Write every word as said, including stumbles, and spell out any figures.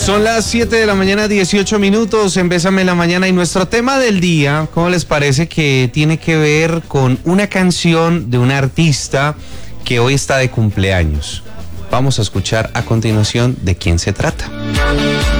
Son las siete de la mañana, dieciocho minutos, en Bésame la Mañana, y nuestro tema del día, ¿cómo les parece que tiene que ver con una canción de un artista que hoy está de cumpleaños? Vamos a escuchar a continuación de quién se trata.